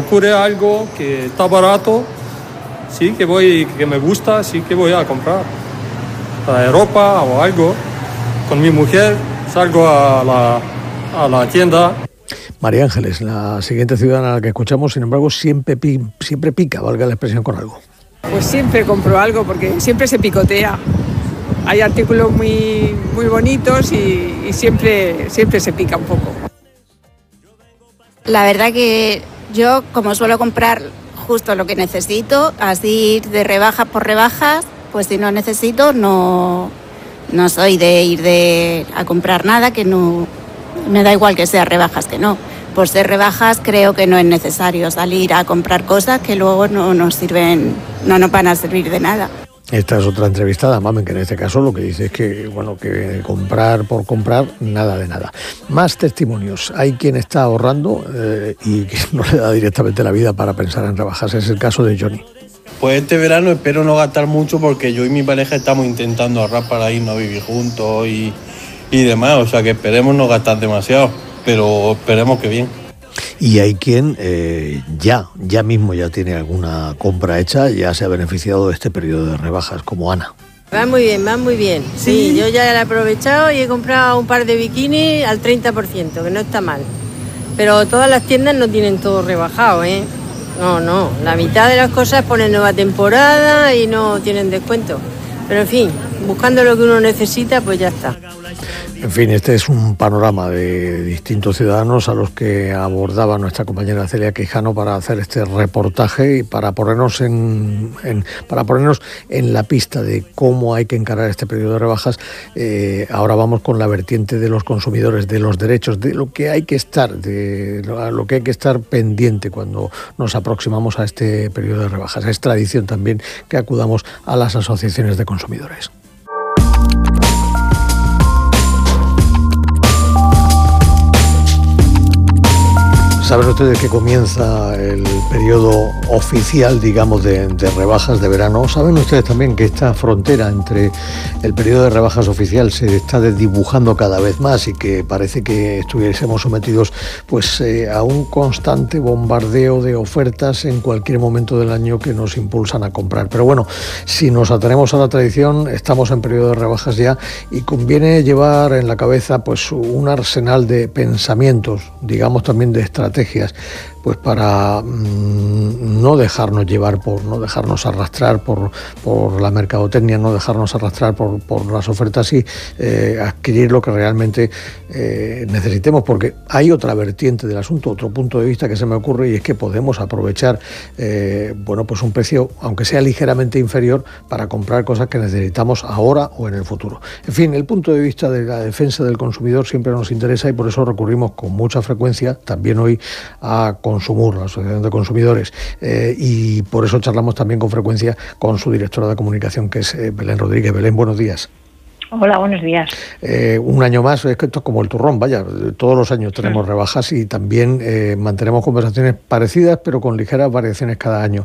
ocurre algo que está barato, sí, que me gusta, sí que voy a comprar. Para ropa o algo. Con mi mujer salgo a la tienda. María Ángeles, la siguiente ciudadana a la que escuchamos, sin embargo, siempre pica, valga la expresión, con algo. Pues siempre compro algo porque siempre se picotea. Hay artículos muy, muy bonitos y siempre se pica un poco. La verdad que yo, como suelo comprar justo lo que necesito, así de rebajas por rebajas, pues si no necesito no soy de ir a comprar nada, que no me da igual que sea rebajas que no. Por ser rebajas creo que no es necesario salir a comprar cosas que luego no nos van a servir de nada. Esta es otra entrevistada, Mamen, que en este caso lo que dice es que, que comprar por comprar, nada de nada. Más testimonios. Hay quien está ahorrando y que no le da directamente la vida para pensar en rebajas. Es el caso de Johnny. Pues este verano espero no gastar mucho porque yo y mi pareja estamos intentando ahorrar para irnos a vivir juntos y demás. O sea que esperemos no gastar demasiado, pero esperemos que bien. Y hay quien ya mismo ya tiene alguna compra hecha, ya se ha beneficiado de este periodo de rebajas, como Ana. Va muy bien. Sí, yo ya la he aprovechado y he comprado un par de bikinis al 30%, que no está mal. Pero todas las tiendas no tienen todo rebajado, ¿eh? No, la mitad de las cosas ponen nueva temporada y no tienen descuento. Pero en fin, buscando lo que uno necesita, pues ya está. En fin, este es un panorama de distintos ciudadanos a los que abordaba nuestra compañera Celia Quijano para hacer este reportaje y para ponernos en la pista de cómo hay que encarar este periodo de rebajas. Ahora vamos con la vertiente de los consumidores, de los derechos, de lo que hay que estar, pendiente cuando nos aproximamos a este periodo de rebajas. Es tradición también que acudamos a las asociaciones de consumidores. Saben ustedes que comienza el periodo oficial, digamos, de rebajas de verano. Saben ustedes también que esta frontera entre el periodo de rebajas oficial se está desdibujando cada vez más y que parece que estuviésemos sometidos a un constante bombardeo de ofertas en cualquier momento del año que nos impulsan a comprar. Pero bueno, si nos atenemos a la tradición, estamos en periodo de rebajas ya y conviene llevar en la cabeza un arsenal de pensamientos, digamos también de estrategias, para no dejarnos llevar, no dejarnos arrastrar por la mercadotecnia, no dejarnos arrastrar por las ofertas y adquirir lo que realmente necesitemos, porque hay otra vertiente del asunto, otro punto de vista que se me ocurre, y es que podemos aprovechar un precio, aunque sea ligeramente inferior, para comprar cosas que necesitamos ahora o en el futuro. En fin, el punto de vista de la defensa del consumidor siempre nos interesa y por eso recurrimos con mucha frecuencia, también hoy, a Consumur, la Asociación de Consumidores, y por eso charlamos también con frecuencia con su directora de comunicación, que es Belén Rodríguez. Belén, buenos días. Hola, buenos días. Un año más, es que esto es como el turrón, todos los años tenemos rebajas y también mantenemos conversaciones parecidas, pero con ligeras variaciones cada año.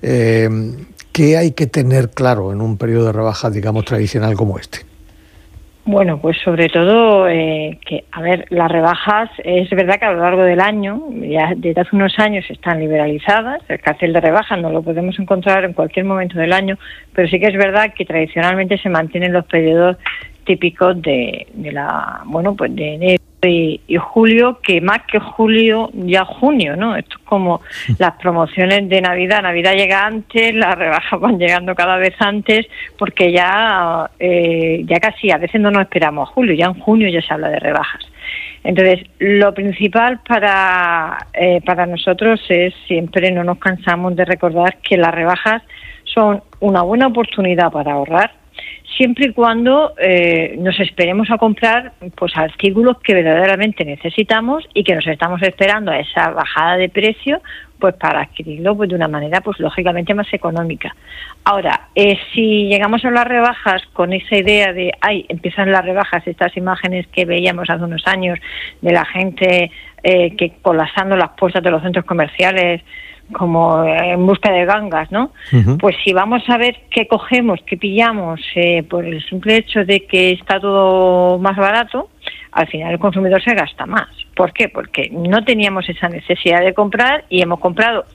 ¿Qué hay que tener claro en un periodo de rebajas, digamos, tradicional como este? Bueno, pues sobre todo las rebajas, es verdad que a lo largo del año, ya desde hace unos años están liberalizadas, el cartel de rebajas no lo podemos encontrar en cualquier momento del año, pero sí que es verdad que tradicionalmente se mantienen los periodos típicos de enero y julio, que más que julio, ya junio, ¿no? Esto es como las promociones de Navidad. Navidad llega antes, las rebajas van llegando cada vez antes, porque ya casi a veces no nos esperamos a julio, ya en junio ya se habla de rebajas. Entonces, lo principal para nosotros es, siempre no nos cansamos de recordar que las rebajas son una buena oportunidad para ahorrar, siempre y cuando nos esperemos a comprar artículos que verdaderamente necesitamos y que nos estamos esperando a esa bajada de precio para adquirirlo de una manera lógicamente más económica. Ahora, si llegamos a las rebajas con esa idea de empiezan las rebajas, estas imágenes que veíamos hace unos años de la gente que colapsando las puertas de los centros comerciales como en busca de gangas, ¿no? Uh-huh. Pues si vamos a ver qué cogemos, qué pillamos, por el simple hecho de que está todo más barato, al final el consumidor se gasta más. ¿Por qué? Porque no teníamos esa necesidad de comprar y hemos comprado